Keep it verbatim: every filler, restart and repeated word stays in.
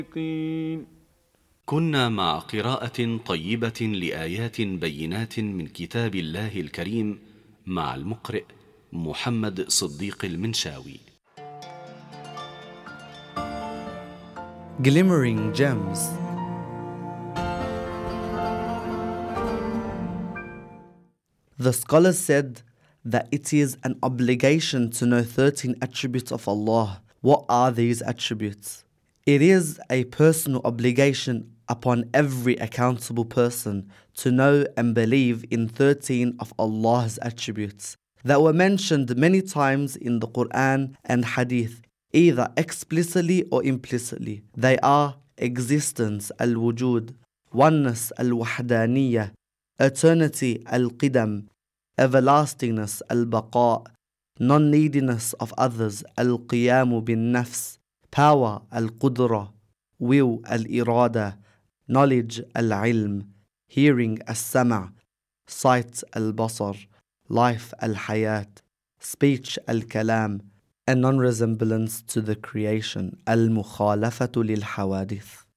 كنا مع قراءة طيبة لآيات بينات من كتاب الله الكريم مع المقرئ محمد صديق المنشاوي. Glimmering Gems. The scholars said that it is an obligation to know thirteen attributes of Allah. What are these attributes? It is a personal obligation upon every accountable person to know and believe in thirteen of Allah's attributes that were mentioned many times in the Quran and Hadith, either explicitly or implicitly. They are existence, al-wujud, oneness, al-wahdaniyah, eternity, al-qidam, everlastingness, al-baqa, non-neediness of others, al-qiyamu bin-nafs, power, al-qudra, will, al-irada, knowledge, al-ilm, hearing, al-sama', sight, al-basar, life, al-hayat, speech, al-kalam, and non-resemblance to the creation, al-mukhalafatu lil-hawadith.